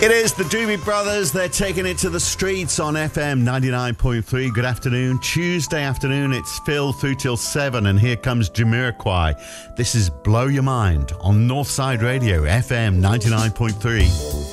It is the Doobie Brothers. They're taking it to the streets on FM 99.3. Good afternoon. Tuesday afternoon. It's Phil through till 7. And here comes Jamiroquai. This is Blow Your Mind on Northside Radio, FM 99.3.